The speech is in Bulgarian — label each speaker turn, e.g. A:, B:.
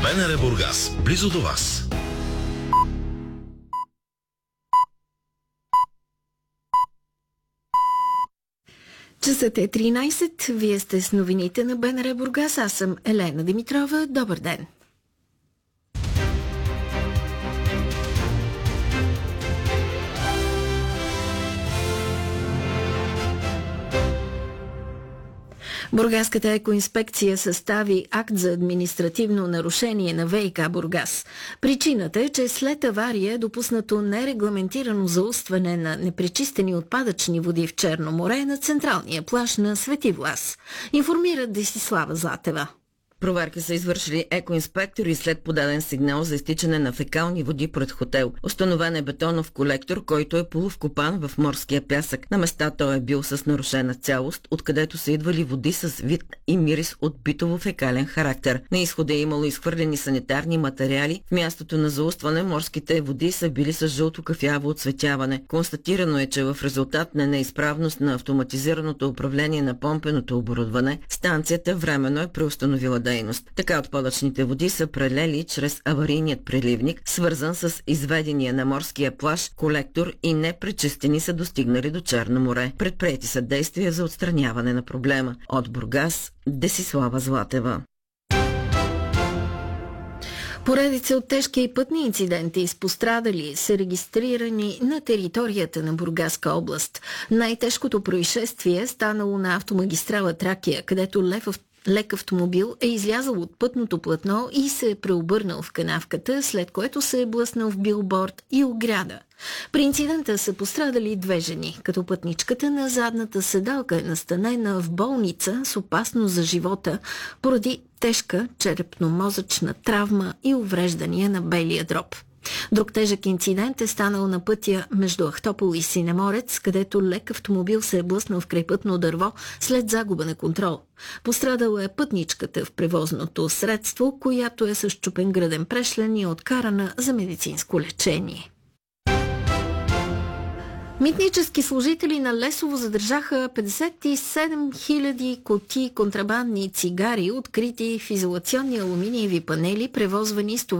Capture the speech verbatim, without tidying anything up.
A: БНР Бургас, близо до вас.
B: Часът е тринайсет. Вие сте с новините на БНР Бургас. Аз съм Елена Димитрова. Добър ден! Бургаската екоинспекция състави акт за административно нарушение на ВиК Бургас. Причината е, че след авария е допуснато нерегламентирано заустване на непречистени отпадъчни води в Черно море на централния плаж на Свети Влас. Информира Десислава Златева.
C: Проверки са извършили екоинспектори след подаден сигнал за изтичане на фекални води пред хотел. Установен е бетонов колектор, който е полувкопан в морския пясък. На места той е бил с нарушена цялост, откъдето са идвали води с вид и мирис от битово-фекален характер. На изхода е имало изхвърлени санитарни материали. В мястото на заустване морските води са били с жълто-кафяво отцветяване. Констатирано е, че в резултат на неизправност на автоматизираното управление на помпеното оборудване, станцията временно е преустановила дейност. Така отпадъчните води са прелели чрез аварийният преливник, свързан с изведения на морския плаж колектор и непречистени са достигнали до Черно море. Предприети са действия за отстраняване на проблема. От Бургас, Десислава Златева.
B: Поредица от тежки и пътни инциденти с пострадали са регистрирани на територията на Бургаска област. Най-тежкото происшествие е станало на автомагистрала Тракия, където лев Лек автомобил е излязъл от пътното платно и се е преобърнал в канавката, след което се е блъснал в билборд и ограда. При инцидента са пострадали две жени, като пътничката на задната седалка е настанена в болница с опасност за живота поради тежка черепно-мозъчна травма и увреждания на белия дроб. Друг тежък инцидент е станал на пътя между Ахтопол и Синеморец, където лек автомобил се е блъснал в крайпътно дърво след загуба на контрол. Пострадала е пътничката в превозното средство, която е с счупен гръден прешлен и откарана за медицинско лечение. Митнически служители на Лесово задържаха петдесет и седем хиляди кутии контрабандни цигари, открити в изолационни алуминиеви панели, превозвани с